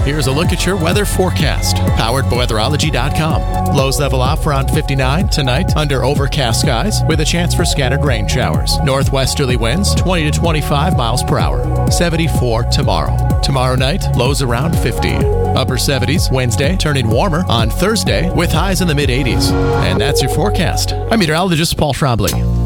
Here's a look at your weather forecast, powered by weatherology.com. Lows level off around 59 tonight under overcast skies with a chance for scattered rain showers. Northwesterly winds 20 to 25 miles per hour. 74 tomorrow. Tomorrow night, lows around 50. Upper 70s Wednesday, turning warmer on Thursday with highs in the mid-80s. And that's your forecast. I'm meteorologist Paul Schraubly.